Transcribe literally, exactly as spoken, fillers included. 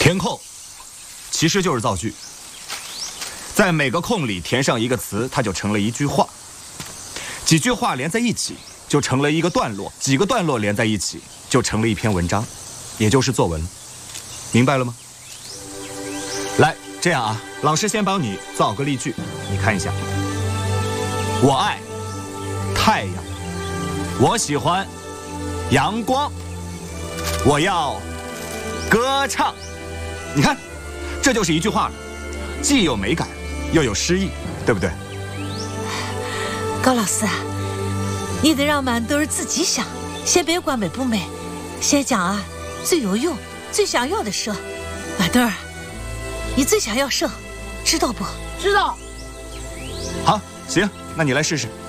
填空其实就是造句，在每个空里填上一个词，它就成了一句话。几句话连在一起，就成了一个段落；几个段落连在一起，就成了一篇文章，也就是作文。明白了吗？来，这样啊，老师先帮你造个例句，你看一下。我爱太阳，我喜欢阳光，我要歌唱。你看，这就是一句话了，既有美感，又有诗意，对不对？ 高老师，你得让豌豆儿自己想，先别管美不美，先讲啊最有用、最想要的事。豌豆儿，你最想要什，知道不？ 知道。 好，行，那你来试试。